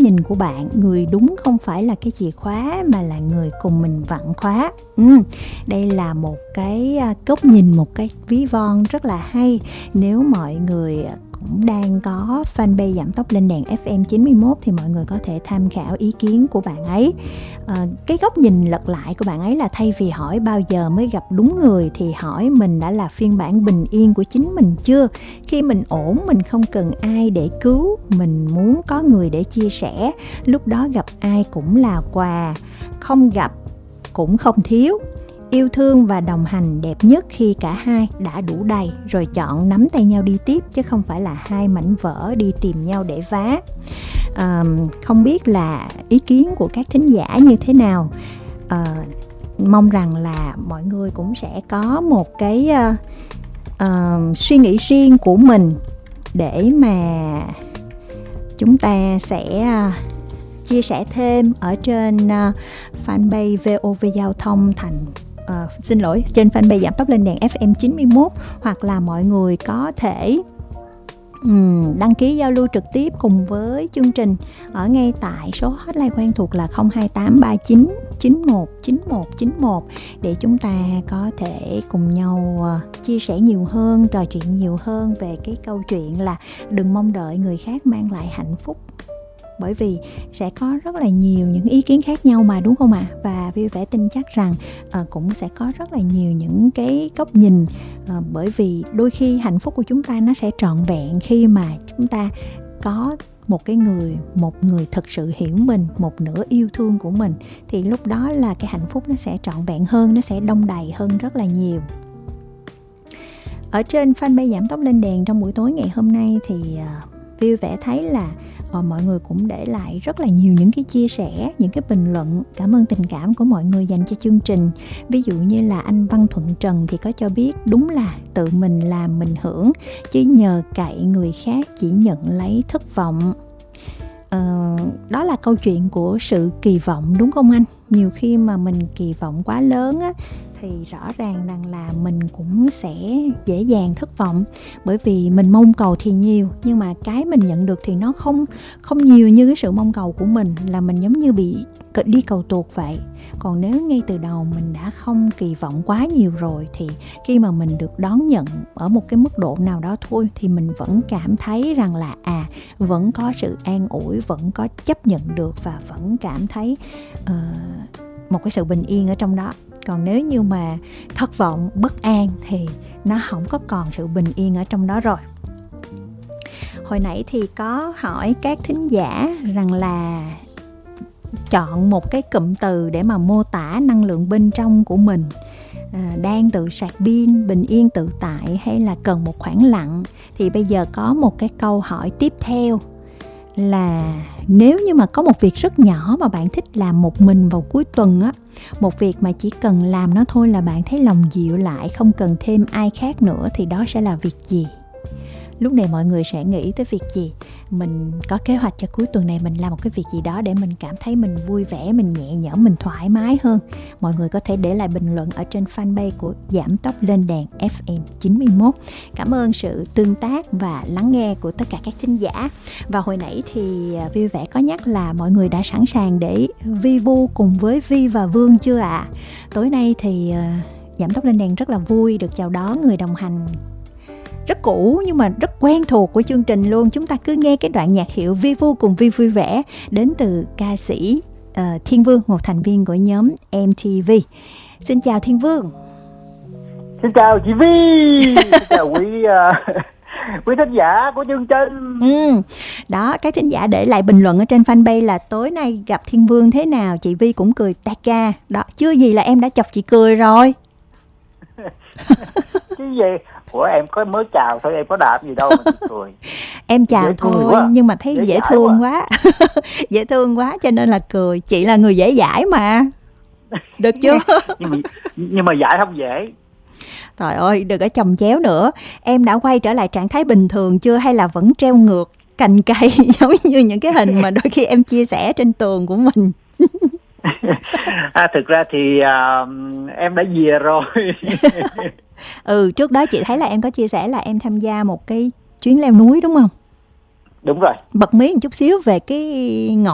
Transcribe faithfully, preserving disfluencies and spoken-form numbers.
nhìn của bạn. Người đúng không phải là cái chìa khóa mà là người cùng mình vặn khóa. ừ, Đây là một cái góc nhìn, một cái ví von rất là hay. Nếu mọi người cũng đang có fanpage Giảm Tốc Lên Đèn ép em chín mươi mốt thì mọi người có thể tham khảo ý kiến của bạn ấy. à, Cái góc nhìn lật lại của bạn ấy là thay vì hỏi bao giờ mới gặp đúng người thì hỏi mình đã là phiên bản bình yên của chính mình chưa. Khi mình ổn, mình không cần ai để cứu, mình muốn có người để chia sẻ. Lúc đó gặp ai cũng là quà, không gặp cũng không thiếu. Yêu thương và đồng hành đẹp nhất khi cả hai đã đủ đầy, rồi chọn nắm tay nhau đi tiếp, chứ không phải là hai mảnh vỡ đi tìm nhau để vá. à, Không biết là ý kiến của các thính giả như thế nào. à, Mong rằng là mọi người cũng sẽ có một cái uh, uh, suy nghĩ riêng của mình để mà chúng ta sẽ uh, chia sẻ thêm ở trên uh, fanpage vê o vê Giao thông Thành uh, xin lỗi trên fanpage Giảm Tốc Lên Đèn ép em chín mươi mốt, hoặc là mọi người có thể um, đăng ký giao lưu trực tiếp cùng với chương trình ở ngay tại số hotline quen thuộc là không hai tám ba chín chín một chín một chín một để chúng ta có thể cùng nhau uh, chia sẻ nhiều hơn, trò chuyện nhiều hơn về cái câu chuyện là đừng mong đợi người khác mang lại hạnh phúc. Bởi vì sẽ có rất là nhiều những ý kiến khác nhau mà, đúng không ạ? À? Và Vui Vẻ tin chắc rằng uh, cũng sẽ có rất là nhiều những cái góc nhìn, uh, bởi vì đôi khi hạnh phúc của chúng ta nó sẽ trọn vẹn khi mà chúng ta có một cái người, một người thực sự hiểu mình, một nửa yêu thương của mình, thì lúc đó là cái hạnh phúc nó sẽ trọn vẹn hơn, nó sẽ đông đầy hơn rất là nhiều. Ở trên fanpage Giảm Tốc Lên Đèn trong buổi tối ngày hôm nay thì uh, Vui Vẻ thấy là uh, mọi người cũng để lại rất là nhiều những cái chia sẻ, những cái bình luận. Cảm ơn tình cảm của mọi người dành cho chương trình. Ví dụ như là anh Văn Thuận Trần thì có cho biết đúng là tự mình làm mình hưởng, chứ nhờ cậy người khác chỉ nhận lấy thất vọng. Uh, đó là câu chuyện của sự kỳ vọng, đúng không anh? Nhiều khi mà mình kỳ vọng quá lớn á, thì rõ ràng rằng là mình cũng sẽ dễ dàng thất vọng. Bởi vì mình mong cầu thì nhiều, nhưng mà cái mình nhận được thì nó không không nhiều như cái sự mong cầu của mình, là mình giống như bị đi cầu tuột vậy. Còn nếu ngay từ đầu mình đã không kỳ vọng quá nhiều rồi, thì khi mà mình được đón nhận ở một cái mức độ nào đó thôi, thì mình vẫn cảm thấy rằng là à, vẫn có sự an ủi, vẫn có chấp nhận được, và vẫn cảm thấy uh, một cái sự bình yên ở trong đó. Còn nếu như mà thất vọng, bất an thì nó không có còn sự bình yên ở trong đó rồi. Hồi nãy thì có hỏi các thính giả rằng là chọn một cái cụm từ để mà mô tả năng lượng bên trong của mình. À, đang tự sạc pin, bình yên tự tại, hay là cần một khoảng lặng. Thì bây giờ có một cái câu hỏi tiếp theo là nếu như mà có một việc rất nhỏ mà bạn thích làm một mình vào cuối tuần á, một việc mà chỉ cần làm nó thôi là bạn thấy lòng dịu lại, không cần thêm ai khác nữa, thì đó sẽ là việc gì? Lúc này mọi người sẽ nghĩ tới việc gì? Mình có kế hoạch cho cuối tuần này mình làm một cái việc gì đó để mình cảm thấy mình vui vẻ, mình nhẹ nhõm, mình thoải mái hơn. Mọi người có thể để lại bình luận ở trên fanpage của Giảm Tốc Lên Đèn ép em chín mươi mốt. Cảm ơn sự tương tác và lắng nghe của tất cả các thính giả. Và hồi nãy thì Vui Vẻ có nhắc là mọi người đã sẵn sàng để Vi Vu cùng với Vi và Vương chưa ạ? À? Tối nay thì Giảm Tốc Lên Đèn rất là vui được chào đón người đồng hành rất cũ nhưng mà rất quen thuộc của chương trình luôn. Chúng ta cứ nghe cái đoạn nhạc hiệu Vi Vu cùng Vi Vui Vẻ đến từ ca sĩ uh, Thiên Vương, một thành viên của nhóm em tê vê. Xin chào Thiên Vương. Xin chào chị Vi. Xin chào quý uh, quý thính giả của chương trình. Ừ. Đó, các thính giả để lại bình luận ở trên fanpage là tối nay gặp Thiên Vương thế nào. Chị Vi cũng cười tạc ca. Đó, chưa gì là em đã chọc chị cười rồi. Chứ gì? Ủa em có mới chào thôi, em có đạp gì đâu mà chị cười. Em chào dễ thôi nhưng mà thấy dễ, dễ thương quá, quá. Dễ thương quá cho nên là cười. Chị là người dễ dãi mà. Được chưa? nhưng, mà, nhưng mà dãi không dễ. Trời ơi, đừng có chồng chéo nữa. Em đã quay trở lại trạng thái bình thường chưa, hay là vẫn treo ngược cành cây giống như những cái hình mà đôi khi em chia sẻ trên tường của mình? À, thực ra thì uh, em đã về rồi. Ừ, trước đó chị thấy là em có chia sẻ là em tham gia một cái chuyến leo núi đúng không? Đúng rồi. Bật mí một chút xíu về cái ngọn